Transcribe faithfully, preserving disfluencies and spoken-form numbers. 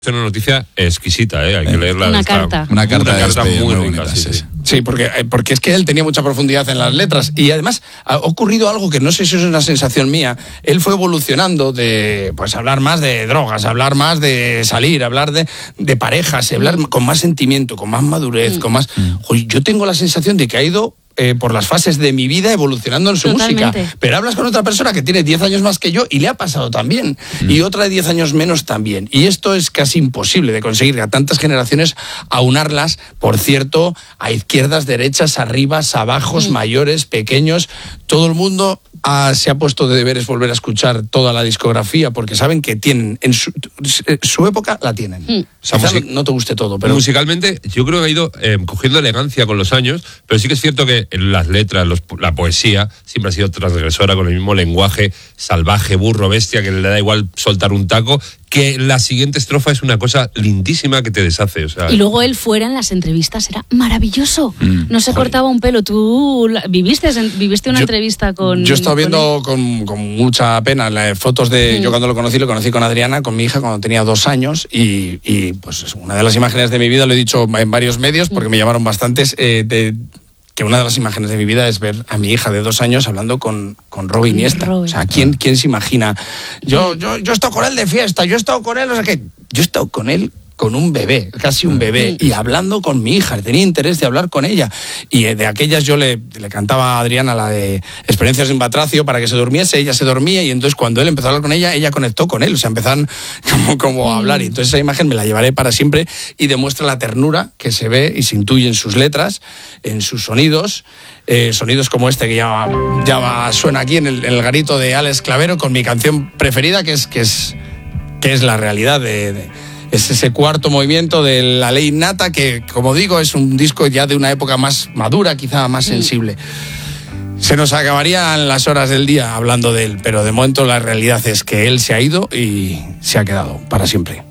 Es una noticia exquisita, ¿eh? Hay que leerla. Una Está, carta. Una carta, una carta de muy, muy rica, bonita, sí, sí, sí. sí. Sí, porque, porque es que él tenía mucha profundidad en las letras y además ha ocurrido algo que no sé si es una sensación mía. Él fue evolucionando de pues hablar más de drogas, hablar más de salir, hablar de, de parejas, hablar mm. con más sentimiento, con más madurez, mm. con más... Joder, yo tengo la sensación de que ha ido eh, por las fases de mi vida evolucionando en su Totalmente. música. Pero hablas con otra persona que tiene diez años más que yo y le ha pasado también. Mm. Y otra de diez años menos también. Y esto es casi imposible de conseguir a tantas generaciones aunarlas, por cierto, a izquierdas, derechas, arribas, abajos, mm. mayores, pequeños. Todo el mundo ha, se ha puesto de deberes volver a escuchar toda la discografía porque saben que tienen, en su, su época la tienen. Mm. O sea, music- no te guste todo, pero... Musicalmente yo creo que ha ido eh, cogiendo elegancia con los años, pero sí que es cierto que las letras, los, la poesía siempre ha sido transgresora, con el mismo lenguaje salvaje, burro, bestia, que le da igual soltar un taco, que la siguiente estrofa es una cosa lindísima que te deshace. O sea, y luego él fuera en las entrevistas era maravilloso. Mm, no se joder. cortaba un pelo. Tú viviste, viviste una yo, entrevista con... Yo he estado viendo con, con mucha pena las fotos de... Mm. Yo cuando lo conocí, lo conocí con Adriana, con mi hija, cuando tenía dos años. Y, y pues una de las imágenes de mi vida, lo he dicho en varios medios, porque me llamaron bastantes, eh, de... que una de las imágenes de mi vida es ver a mi hija de dos años hablando con, con Robbie Iniesta. Robin. O sea, ¿quién, ¿quién se imagina? Yo, yo, yo he estado con él de fiesta, yo he estado con él, no sé qué. Yo he estado con él con un bebé, casi un bebé, y hablando con mi hija, tenía interés de hablar con ella. Y de aquellas yo le, le cantaba a Adriana la de Experiencias en Batracio para que se durmiese, ella se dormía, y entonces cuando él empezó a hablar con ella, ella conectó con él, o sea, empezaron como, como a hablar, y entonces esa imagen me la llevaré para siempre y demuestra la ternura que se ve y se intuye en sus letras, en sus sonidos, eh, sonidos como este que ya, ya va, suena aquí en el, en el garito de Alex Clavero con mi canción preferida, que es, que es, que es La Realidad de... de es ese cuarto movimiento de La Ley Innata, que, como digo, es un disco ya de una época más madura, quizá más sensible. Se nos acabarían las horas del día hablando de él, pero de momento la realidad es que él se ha ido y se ha quedado para siempre.